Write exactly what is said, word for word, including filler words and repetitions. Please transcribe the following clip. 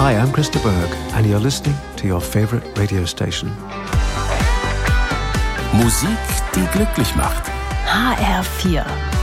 Hi, I'm Christa Berg and you're listening to your favorite radio station. Musik, die glücklich macht. H R vier.